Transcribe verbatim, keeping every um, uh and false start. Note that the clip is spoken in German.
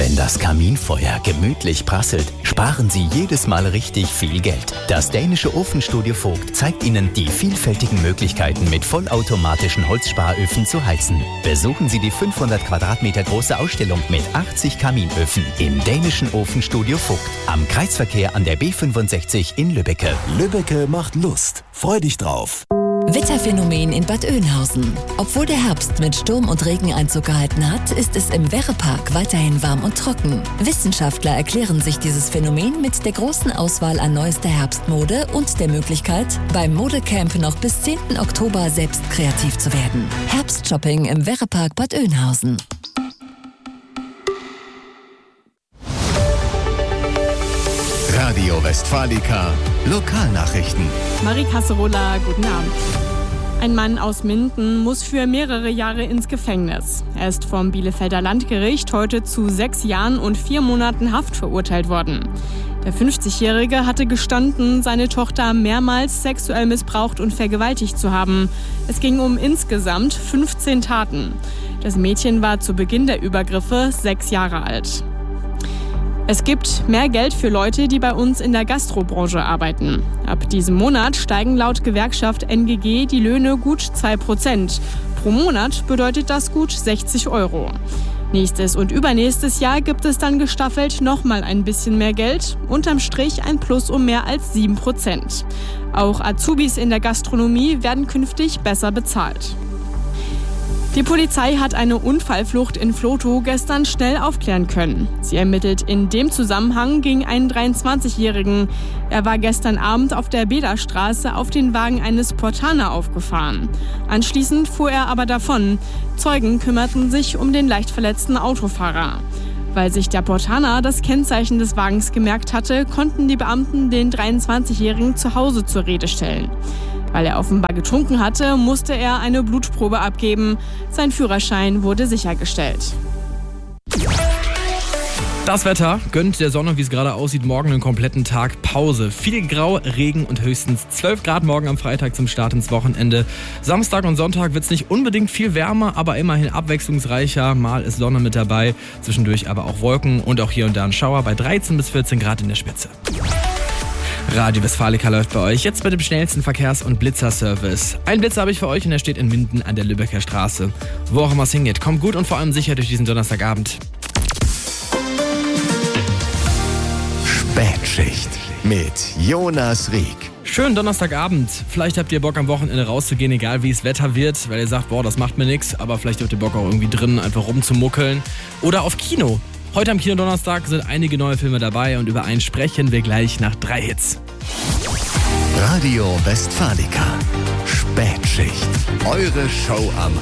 Wenn das Kaminfeuer gemütlich prasselt, sparen Sie jedes Mal richtig viel Geld. Das dänische Ofenstudio Vogt zeigt Ihnen die vielfältigen Möglichkeiten, mit vollautomatischen Holzsparöfen zu heizen. Besuchen Sie die fünfhundert Quadratmeter große Ausstellung mit achtzig Kaminöfen im dänischen Ofenstudio Vogt am Kreisverkehr an der B fünfundsechzig in Lübbecke. Lübbecke macht Lust. Freu dich drauf. Wetterphänomen in Bad Oeynhausen. Obwohl der Herbst mit Sturm und Regen Einzug gehalten hat, ist es im Werrepark weiterhin warm und trocken. Wissenschaftler erklären sich dieses Phänomen mit der großen Auswahl an neuester Herbstmode und der Möglichkeit, beim Modecamp noch bis zehnten Oktober selbst kreativ zu werden. Herbstshopping im Werrepark Bad Oeynhausen. Radio Westfalica, Lokalnachrichten. Marie Kasserola, guten Abend. Ein Mann aus Minden muss für mehrere Jahre ins Gefängnis. Er ist vom Bielefelder Landgericht heute zu sechs Jahren und vier Monaten Haft verurteilt worden. Der fünfzigjährige hatte gestanden, seine Tochter mehrmals sexuell missbraucht und vergewaltigt zu haben. Es ging um insgesamt fünfzehn Taten. Das Mädchen war zu Beginn der Übergriffe sechs Jahre alt. Es gibt mehr Geld für Leute, die bei uns in der Gastrobranche arbeiten. Ab diesem Monat steigen laut Gewerkschaft N G G die Löhne gut zwei Prozent. Pro Monat bedeutet das gut sechzig Euro. Nächstes und übernächstes Jahr gibt es dann gestaffelt nochmal ein bisschen mehr Geld. Unterm Strich ein Plus um mehr als sieben Prozent. Auch Azubis in der Gastronomie werden künftig besser bezahlt. Die Polizei hat eine Unfallflucht in Vlotho gestern schnell aufklären können. Sie ermittelt in dem Zusammenhang gegen einen dreiundzwanzigjährigen. Er war gestern Abend auf der Bederstraße auf den Wagen eines Portaner aufgefahren. Anschließend fuhr er aber davon. Zeugen kümmerten sich um den leicht verletzten Autofahrer. Weil sich der Portaner das Kennzeichen des Wagens gemerkt hatte, konnten die Beamten den dreiundzwanzigjährigen zu Hause zur Rede stellen. Weil er offenbar getrunken hatte, musste er eine Blutprobe abgeben. Sein Führerschein wurde sichergestellt. Das Wetter gönnt der Sonne, wie es gerade aussieht, morgen einen kompletten Tag Pause. Viel Grau, Regen und höchstens zwölf Grad morgen am Freitag zum Start ins Wochenende. Samstag und Sonntag wird es nicht unbedingt viel wärmer, aber immerhin abwechslungsreicher. Mal ist Sonne mit dabei, zwischendurch aber auch Wolken und auch hier und da ein Schauer bei dreizehn bis vierzehn Grad in der Spitze. Radio Westfalica läuft bei euch jetzt mit dem schnellsten Verkehrs- und Blitzerservice. Ein Blitzer habe ich für euch und er steht in Minden an der Lübecker Straße. Wo auch immer es hingeht, kommt gut und vor allem sicher durch diesen Donnerstagabend. Spätschicht mit Jonas Rieck. Schönen Donnerstagabend. Vielleicht habt ihr Bock am Wochenende rauszugehen, egal wie es Wetter wird, weil ihr sagt, boah, das macht mir nichts, aber vielleicht habt ihr Bock auch irgendwie drin einfach rumzumuckeln. Oder auf Kino. Heute am Kino Donnerstag sind einige neue Filme dabei und über einen sprechen wir gleich nach drei Hits. Radio Westfalica. Spätschicht. Eure Show am